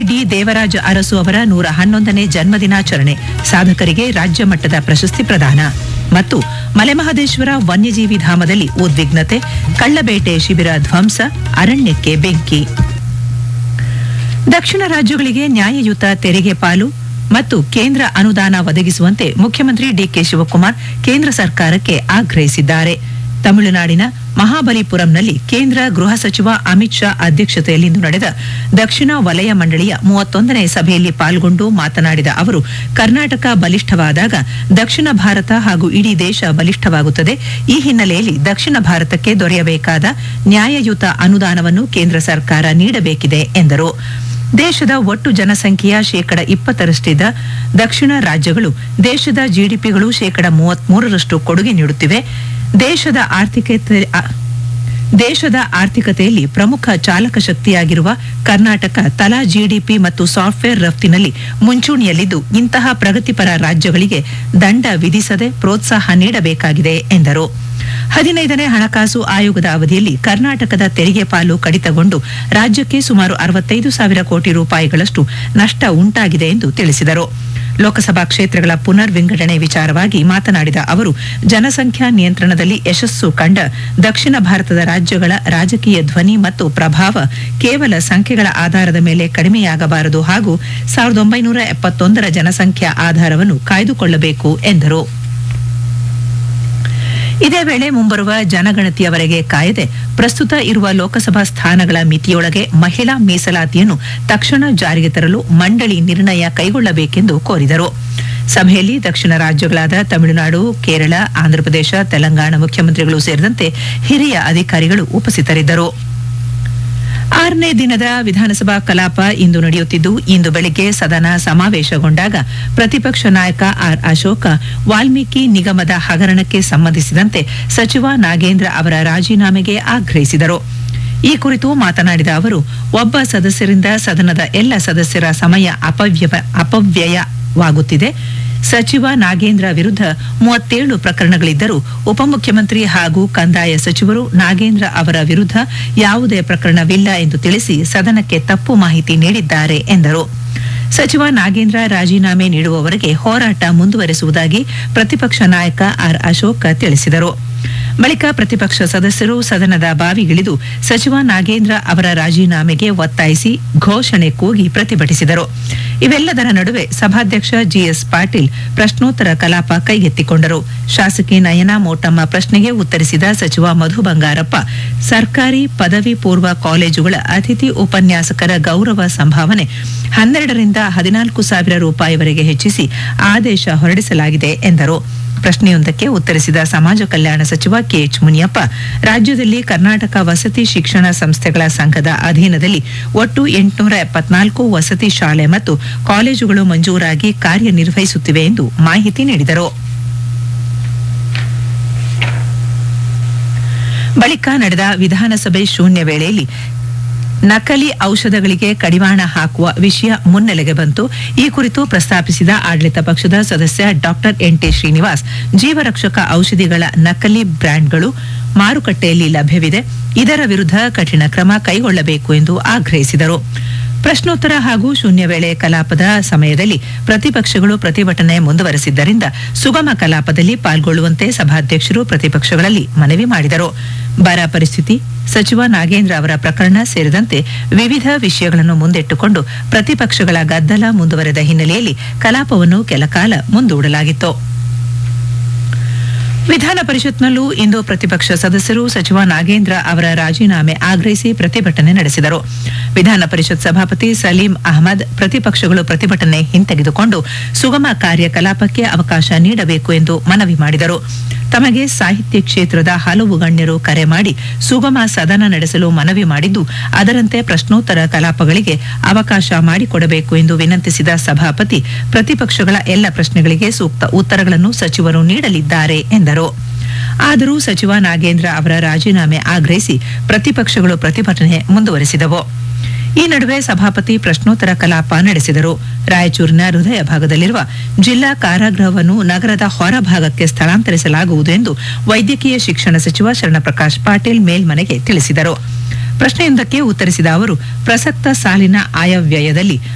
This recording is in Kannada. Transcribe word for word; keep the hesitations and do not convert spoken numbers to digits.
ಡಿ ದೇವರಾಜ ಅರಸು ಅವರ ನೂರ ಹನ್ನೊಂದನೇ ಜನ್ಮದಿನಾಚರಣೆ, ಸಾಧಕರಿಗೆ ರಾಜ್ಯ ಮಟ್ಟದ ಪ್ರಶಸ್ತಿ ಪ್ರದಾನ. ಮತ್ತು ಮಲೆಮಹದೇಶ್ವರ ವನ್ಯಜೀವಿ ಧಾಮದಲ್ಲಿ ಉದ್ವಿಗ್ನತೆ, ಕಳ್ಳಬೇಟೆ ಶಿಬಿರ ಧ್ವಂಸ, ಅರಣ್ಯಕ್ಕೆ ಬೆಂಕಿ. ದಕ್ಷಿಣ ರಾಜ್ಯಗಳಿಗೆ ನ್ಯಾಯಯುತ ತೆರಿಗೆ ಪಾಲು ಮತ್ತು ಕೇಂದ್ರ ಅನುದಾನ ಒದಗಿಸುವಂತೆ ಮುಖ್ಯಮಂತ್ರಿ ಡಿಕೆ ಶಿವಕುಮಾರ್ ಕೇಂದ್ರ ಸರ್ಕಾರಕ್ಕೆ ಆಗ್ರಹಿಸಿದ್ದಾರೆ. ತಮಿಳುನಾಡಿನ ಮಹಾಬಲಿಪುರಂನಲ್ಲಿ ಕೇಂದ್ರ ಗೃಹ ಸಚಿವ ಅಮಿತ್ ಶಾ ಅಧ್ಯಕ್ಷತೆಯಲ್ಲಿಂದು ನಡೆದ ದಕ್ಷಿಣ ವಲಯ ಮಂಡಳಿಯ ಮೂವತ್ತೊಂದನೇ ಸಭೆಯಲ್ಲಿ ಪಾಲ್ಗೊಂಡು ಮಾತನಾಡಿದ ಅವರು, ಕರ್ನಾಟಕ ಬಲಿಷ್ಠವಾದಾಗ ದಕ್ಷಿಣ ಭಾರತ ಹಾಗೂ ಇಡೀ ದೇಶ ಬಲಿಷ್ಠವಾಗುತ್ತದೆ. ಈ ಹಿನ್ನೆಲೆಯಲ್ಲಿ ದಕ್ಷಿಣ ಭಾರತಕ್ಕೆ ದೊರೆಯಬೇಕಾದ ನ್ಯಾಯಯುತ ಅನುದಾನವನ್ನು ಕೇಂದ್ರ ಸರ್ಕಾರ ನೀಡಬೇಕಿದೆ ಎಂದರು. ದೇಶದ ಒಟ್ಟು ಜನಸಂಖ್ಯೆಯ ಶೇಕಡ ಇಪ್ಪತ್ತರಷ್ಟಿದ್ದ ದಕ್ಷಿಣ ರಾಜ್ಯಗಳು ದೇಶದ ಜಿಡಿಪಿಗಳು ಶೇಕಡ ಮೂವತ್ಮೂರರಷ್ಟು ಕೊಡುಗೆ ನೀಡುತ್ತಿವೆ. ದೇಶದ ಆರ್ಥಿಕತೆ ದೇಶದ ಆರ್ಥಿಕತೆಯಲ್ಲಿ ಪ್ರಮುಖ ಚಾಲಕ ಶಕ್ತಿಯಾಗಿರುವ ಕರ್ನಾಟಕ ತಲಾ ಜಿಡಿಪಿ ಮತ್ತು ಸಾಫ್ಟ್ವೇರ್ ರಫ್ತಿನಲ್ಲಿ ಮುಂಚೂಣಿಯಲ್ಲಿದ್ದು, ಇಂತಹ ಪ್ರಗತಿಪರ ರಾಜ್ಯಗಳಿಗೆ ದಂಡ ವಿಧಿಸದೆ ಪ್ರೋತ್ಸಾಹ ನೀಡಬೇಕಾಗಿದೆ ಎಂದರು. ಹದಿನೈದನೇ ಹಣಕಾಸು ಆಯೋಗದ ಅವಧಿಯಲ್ಲಿ ಕರ್ನಾಟಕದ ತೆರಿಗೆ ಪಾಲು ಕಡಿತಗೊಂಡು ರಾಜ್ಯಕ್ಕೆ ಸುಮಾರು ಅರವತ್ತೈದು ಸಾವಿರ ಕೋಟಿ ರೂಪಾಯಿಗಳಷ್ಟು ನಷ್ಟ ಉಂಟಾಗಿದೆ ಎಂದು ತಿಳಿಸಿದರು. ಲೋಕಸಭಾ ಕ್ಷೇತ್ರಗಳ ಪುನರ್ ವಿಂಗಡಣೆ ವಿಚಾರವಾಗಿ ಮಾತನಾಡಿದ ಅವರು, ಜನಸಂಖ್ಯಾ ನಿಯಂತ್ರಣದಲ್ಲಿ ಯಶಸ್ಸು ಕಂಡ ದಕ್ಷಿಣ ಭಾರತದ ರಾಜ್ಯಗಳ ರಾಜಕೀಯ ಧ್ವನಿ ಮತ್ತು ಪ್ರಭಾವ ಕೇವಲ ಸಂಖ್ಯೆಗಳ ಆಧಾರದ ಮೇಲೆ ಕಡಿಮೆಯಾಗಬಾರದು ಹಾಗೂ ಸಾವಿರದ ಒಂಬೈನೂರ ಎಪ್ಪತ್ತೊಂದರ ಜನಸಂಖ್ಯಾ ಆಧಾರವನ್ನು ಕಾಯ್ದುಕೊಳ್ಳಬೇಕು ಎಂದರು. ಇದೇ ವೇಳೆ ಮುಂಬರುವ ಜನಗಣತಿಯವರೆಗೆ ಕಾಯದೆ ಪ್ರಸ್ತುತ ಇರುವ ಲೋಕಸಭಾ ಸ್ಥಾನಗಳ ಮಿತಿಯೊಳಗೆ ಮಹಿಳಾ ಮೀಸಲಾತಿಯನ್ನು ತಕ್ಷಣ ಜಾರಿಗೆ ತರಲು ಮಂಡಳಿ ನಿರ್ಣಯ ಕೈಗೊಳ್ಳಬೇಕೆಂದು ಕೋರಿದರು. ಸಭೆಯಲ್ಲಿ ದಕ್ಷಿಣ ರಾಜ್ಯಗಳಾದ ತಮಿಳುನಾಡು, ಕೇರಳ, ಆಂಧ್ರಪ್ರದೇಶ, ತೆಲಂಗಾಣ ಮುಖ್ಯಮಂತ್ರಿಗಳು ಸೇರಿದಂತೆ ಹಿರಿಯ ಅಧಿಕಾರಿಗಳು ಉಪಸ್ಥಿತರಿದ್ದರು. ಆರನೇ ದಿನದ ವಿಧಾನಸಭಾ ಕಲಾಪ ಇಂದು ನಡೆಯುತ್ತಿದ್ದು, ಇಂದು ಬೆಳಿಗ್ಗೆ ಸದನ ಸಮಾವೇಶಗೊಂಡಾಗ ಪ್ರತಿಪಕ್ಷ ನಾಯಕ ಆರ್ ಅಶೋಕ ವಾಲ್ಮೀಕಿ ನಿಗಮದ ಹಗರಣಕ್ಕೆ ಸಂಬಂಧಿಸಿದಂತೆ ಸಚಿವ ನಾಗೇಂದ್ರ ಅವರ ರಾಜೀನಾಮೆಗೆ ಆಗ್ರಹಿಸಿದರು. ಈ ಕುರಿತು ಮಾತನಾಡಿದ ಅವರು, ಒಬ್ಬ ಸದಸ್ಯರಿಂದ ಸದನದ ಎಲ್ಲ ಸದಸ್ಯರ ಸಮಯ ಅಪವ್ಯಯ ಅಪವ್ಯಯವಾಗುತ್ತಿದೆ. ಸಚಿವ ನಾಗೇಂದ್ರ ವಿರುದ್ಧ ಮೂವತ್ತೇಳು ಪ್ರಕರಣಗಳಿದ್ದರೂ ಉಪಮುಖ್ಯಮಂತ್ರಿ ಹಾಗೂ ಕಂದಾಯ ಸಚಿವರು ನಾಗೇಂದ್ರ ಅವರ ವಿರುದ್ಧ ಯಾವುದೇ ಪ್ರಕರಣವಿಲ್ಲ ಎಂದು ತಿಳಿಸಿ ಸದನಕ್ಕೆ ತಪ್ಪು ಮಾಹಿತಿ ನೀಡಿದ್ದಾರೆ ಎಂದರು. ಸಚಿವ ನಾಗೇಂದ್ರ ರಾಜೀನಾಮೆ ನೀಡುವವರೆಗೆ ಹೋರಾಟ ಮುಂದುವರೆಸುವುದಾಗಿ ಪ್ರತಿಪಕ್ಷ ನಾಯಕ ಆರ್ ಅಶೋಕ ತಿಳಿಸಿದರು. ಬಳಿಕ ಪ್ರತಿಪಕ್ಷ ಸದಸ್ಯರು ಸದನದ ಬಾವಿಗಿಳಿದು ಸಚಿವ ನಾಗೇಂದ್ರ ಅವರ ರಾಜೀನಾಮೆಗೆ ಒತ್ತಾಯಿಸಿ ಘೋಷಣೆ ಕೂಗಿ ಪ್ರತಿಭಟಿಸಿದರು. ಇವೆಲ್ಲದರ ನಡುವೆ ಸಭಾಧ್ಯಕ್ಷ ಜಿಎಸ್ ಪಾಟೀಲ್ ಪ್ರಶ್ನೋತ್ತರ ಕಲಾಪ ಕೈಗೆತ್ತಿಕೊಂಡರು. ಶಾಸಕಿ ನಯನಾ ಮೋಟಮ್ಮ ಪ್ರಶ್ನೆಗೆ ಉತ್ತರಿಸಿದ ಸಚಿವ ಮಧು ಬಂಗಾರಪ್ಪ, ಸರ್ಕಾರಿ ಪದವಿ ಪೂರ್ವ ಕಾಲೇಜುಗಳ ಅತಿಥಿ ಉಪನ್ಯಾಸಕರ ಗೌರವ ಸಂಭಾವನೆ ಹನ್ನೆರಡರಿಂದ ಹದಿನಾಲ್ಕು ಸಾವಿರ ರೂಪಾಯಿವರೆಗೆ ಹೆಚ್ಚಿಸಿ ಆದೇಶ ಹೊರಡಿಸಲಾಗಿದೆ ಎಂದರು. ಪ್ರಶ್ನೆಯೊಂದಕ್ಕೆ ಉತ್ತರಿಸಿದ ಸಮಾಜ ಕಲ್ಯಾಣ ಸಚಿವ ಕೆಎಚ್ ಮುನಿಯಪ್ಪ, ರಾಜ್ಯದಲ್ಲಿ ಕರ್ನಾಟಕ ವಸತಿ ಶಿಕ್ಷಣ ಸಂಸ್ಥೆಗಳ ಸಂಘದ ಅಧೀನದಲ್ಲಿ ಒಟ್ಟು ಎಂಟುನೂರ ಎಪ್ಪತ್ನಾಲ್ಕು ವಸತಿ ಶಾಲೆ ಮತ್ತು ಕಾಲೇಜುಗಳು ಮಂಜೂರಾಗಿ ಕಾರ್ಯನಿರ್ವಹಿಸುತ್ತಿವೆ ಎಂದು ಮಾಹಿತಿ ನೀಡಿದರು. ಬಳಿಕ ನಡೆದ ವಿಧಾನಸಭೆ ಶೂನ್ಯ ವೇಳೆಯಲ್ಲಿ ನಕಲಿ ಔಷಧಗಳಿಗೆ ಕಡಿವಾಣ ಹಾಕುವ ವಿಷಯ ಮುನ್ನೆಲೆಗೆ ಬಂತು. ಈ ಕುರಿತು ಪ್ರಸ್ತಾಪಿಸಿದ ಆಡಳಿತ ಪಕ್ಷದ ಸದಸ್ಯ ಡಾಕ್ಟರ್ ಎನ್ ಟಿ ಶ್ರೀನಿವಾಸ್, ಜೀವರಕ್ಷಕ ಔಷಧಿಗಳ ನಕಲಿ ಬ್ರ್ಯಾಂಡ್ಗಳು ಮಾರುಕಟ್ಟೆಯಲ್ಲಿ ಲಭ್ಯವಿದೆ, ಇದರ ವಿರುದ್ಧ ಕಠಿಣ ಕ್ರಮ ಕೈಗೊಳ್ಳಬೇಕು ಎಂದು ಆಗ್ರಹಿಸಿದರು. ಪ್ರಶ್ನೋತ್ತರ ಹಾಗೂ ಶೂನ್ಯ ವೇಳೆ ಕಲಾಪದ ಸಮಯದಲ್ಲಿ ಪ್ರತಿಪಕ್ಷಗಳು ಪ್ರತಿಭಟನೆ ಮುಂದುವರೆಸಿದ್ದರಿಂದ ಸುಗಮ ಕಲಾಪದಲ್ಲಿ ಪಾಲ್ಗೊಳ್ಳುವಂತೆ ಸಭಾಧ್ಯಕ್ಷರು ಪ್ರತಿಪಕ್ಷಗಳಲ್ಲಿ ಮನವಿ ಮಾಡಿದರು. ಬರ ಪರಿಸ್ಥಿತಿ, ಸಚಿವ ನಾಗೇಂದ್ರ ಅವರ ಪ್ರಕರಣ ಸೇರಿದಂತೆ ವಿವಿಧ ವಿಷಯಗಳನ್ನು ಮುಂದಿಟ್ಟುಕೊಂಡು ಪ್ರತಿಪಕ್ಷಗಳ ಗದ್ದಲ ಮುಂದುವರೆದ ಹಿನ್ನೆಲೆಯಲ್ಲಿ ಕಲಾಪವನ್ನು ಕೆಲಕಾಲ ಮುಂದೂಡಲಾಗಿತ್ತು. ವಿಧಾನ ಪರಿಷತ್ನಲ್ಲೂ ಇಂದು ಪ್ರತಿಪಕ್ಷ ಸದಸ್ಯರು ಸಚಿವ ನಾಗೇಂದ್ರ ಅವರ ರಾಜೀನಾಮೆ ಆಗ್ರಹಿಸಿ ಪ್ರತಿಭಟನೆ ನಡೆಸಿದರು. ವಿಧಾನ ಪರಿಷತ್ ಸಭಾಪತಿ ಸಲೀಂ ಅಹಮದ್ ಪ್ರತಿಪಕ್ಷಗಳು ಪ್ರತಿಭಟನೆ ಹಿಂತೆಗೆದುಕೊಂಡು ಸುಗಮ ಕಾರ್ಯಕಲಾಪಕ್ಕೆ ಅವಕಾಶ ನೀಡಬೇಕು ಎಂದು ಮನವಿ ಮಾಡಿದರು. ತಮಗೆ ಸಾಹಿತ್ಯ ಕ್ಷೇತ್ರದ ಹಲವು ಗಣ್ಯರು ಕರೆ ಮಾಡಿ ಸುಗಮ ಸದನ ನಡೆಸಲು ಮನವಿ ಮಾಡಿದ್ದು, ಅದರಂತೆ ಪ್ರಶ್ನೋತ್ತರ ಕಲಾಪಗಳಿಗೆ ಅವಕಾಶ ಮಾಡಿಕೊಡಬೇಕು ಎಂದು ವಿನಂತಿಸಿದ ಸಭಾಪತಿ, ಪ್ರತಿಪಕ್ಷಗಳ ಎಲ್ಲ ಪ್ರಶ್ನೆಗಳಿಗೆ ಸೂಕ್ತ ಉತ್ತರಗಳನ್ನು ಸಚಿವರು ನೀಡಲಿದ್ದಾರೆ ಎಂದರು. ಆದರೂ ಸಚಿವ ನಾಗೇಂದ್ರ ಅವರ ರಾಜೀನಾಮೆ ಆಗ್ರಹಿಸಿ ಪ್ರತಿಪಕ್ಷಗಳು ಪ್ರತಿಭಟನೆ ಮುಂದುವರೆಸಿದವು. ಈ ನಡುವೆ ಸಭಾಪತಿ ಪ್ರಶ್ನೋತ್ತರ ಕಲಾಪ ನಡೆಸಿದರು. ರಾಯಚೂರಿನ ಹೃದಯ ಭಾಗದಲ್ಲಿರುವ ಜಿಲ್ಲಾ ಕಾರಾಗೃಹವನ್ನು ನಗರದ ಹೊರಭಾಗಕ್ಕೆ ಸ್ಥಳಾಂತರಿಸಲಾಗುವುದು ಎಂದು ವೈದ್ಯಕೀಯ ಶಿಕ್ಷಣ ಸಚಿವ ಶರಣಪ್ರಕಾಶ್ ಪಾಟೀಲ್ ಮೇಲ್ಮನೆಗೆ ತಿಳಿಸಿದರು. ಪ್ರಶ್ನೆಯೊಂದಕ್ಕೆ ಉತ್ತರಿಸಿದ ಅವರು, ಪ್ರಸಕ್ತ ಸಾಲಿನ ಆಯವ್ಯಯದಲ್ಲಿ